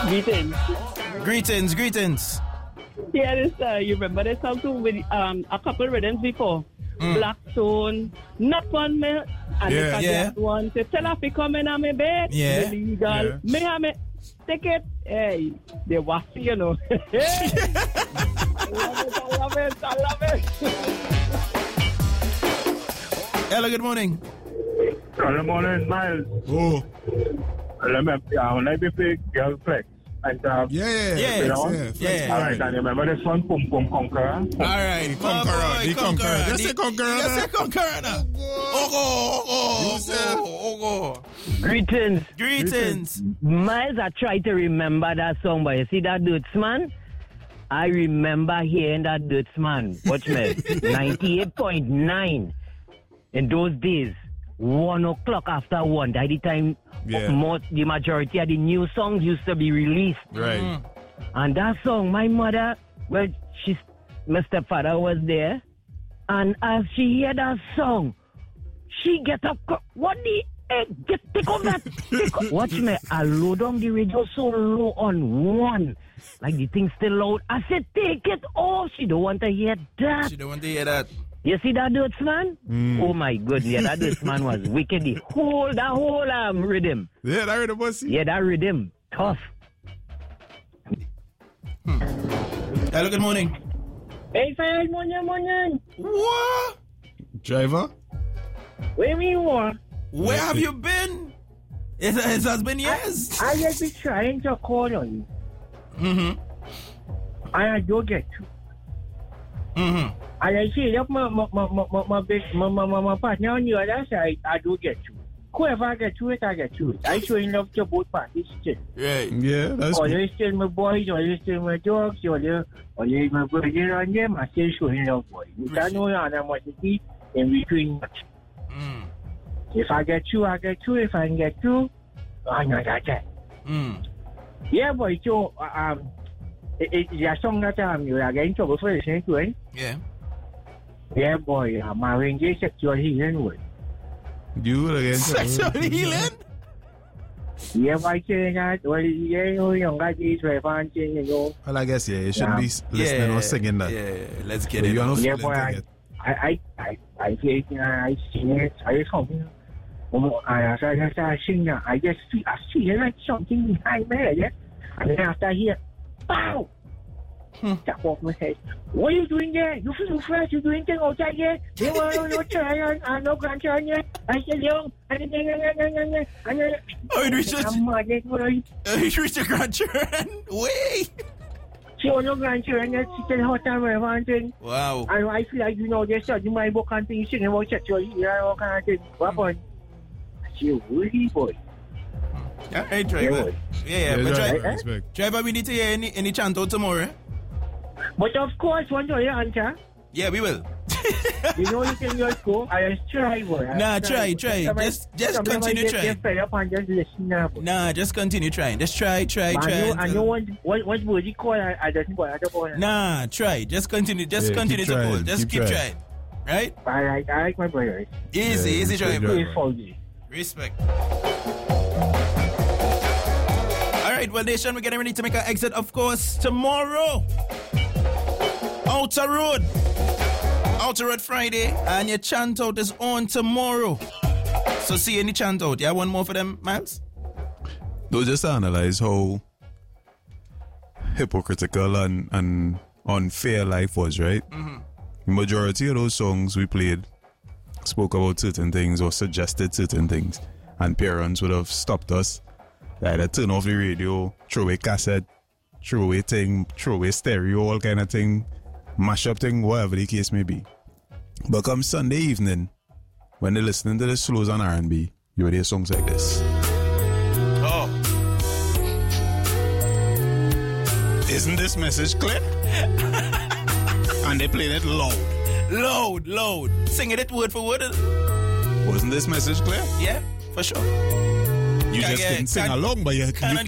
Greetings. Yeah, you remember this song too with a couple rhythms before? Blackstone, not one me, and the one to tell her to come in on my bed. Yeah. Illegal. Me have me ticket. Hey, they was, you know. I love it. Hello, good morning. Good morning, Miles. Oh. When I be big girl flex. And, Yeah. All right, and remember this one, Pum Pum Conqueror? All right, Conqueror. Let's say Conqueror. Oh. Greetings. Miles, I try to remember that song, but you see that Dutchman? I remember hearing that Dutchman. Watch me. 98.9. In those days, 1 o'clock after 1, that the time the majority of the new songs used to be released. Right. And that song, my mother, my stepfather was there, and as she heard that song, she get up. What the heck? Take off that. Watch me. I load on the radio so low on 1. Like the thing still loud. I said, take it off. She don't want to hear that. You see that Dutchman? Oh my goodness, yeah, that Dutchman was wicked. The whole rhythm. Yeah, that rhythm was. Yeah, that rhythm. Tough. Hello, good morning. Hey, fine, morning. What? Driver? Where you are? Where have you been? It has been years. I just been trying to call on you. I don't get you. And I see that my partner on the other side, I do get you. Whoever I get to it, I get to it. I show love to both parties still. Right. Yeah, that's or good. you still my boys, or you still my dogs, or you my brother on them, I still showing love boy. You can't know animosity in between much. If I get you, I get you. If I can get you, I'm not that. Yeah, boy, so it's a song that you are getting trouble for listening to it. Yeah, boy, my range is sexual healing word. You again? Sexual healing? Yeah, by saying that, well, young guys is very fancy, you know. Well, I guess, you should be listening or singing that. Yeah, let's get it. Yeah, boy, I sing it, I come. I sing it, I see like something behind me, yeah? And then after here, pow! Tap off my head. What are you doing there? You feel fresh? You doing things outside here? You want no child and no grandchild here? I said, young. Oh, you reached your grandchildren? Wait. She was no grandchildren. She said, hot time, everything. Wow. And I feel like, they study my book and things, singing about sexual, all kind of thing. What on? She really, boy. All right, driver. Yeah, but driver, we need to hear any chant out tomorrow. But of course, once you answer. Yeah, we will. You know you can just go. I just try, boy. Try. Just continue trying. Nah, just continue trying. Just try. I know what would you call I don't go. Nah, try. Just continue. Just continue to pull. Just keep trying. Right? I like my brother. Easy, driver. Respect. Alright, well, nation, we're getting ready to make our exit, of course, tomorrow. Outer Road Friday, and your chant out is on tomorrow. So see any chant out. Yeah, one more for them, Miles? No, just to analyze how hypocritical and unfair life was, right? The majority of those songs we played spoke about certain things or suggested certain things, and parents would have stopped us. Either turn off the radio, throw away cassette, throw away thing, throw away stereo, all kind of thing, mash up thing, whatever the case may be. But come Sunday evening, when they're listening to the slows on R&B, you would hear songs like this. Oh. Isn't this message clear? And they played it loud. Loud. Singing it word for word. Wasn't this message clear? Yeah, for sure. You just didn't sing along, but you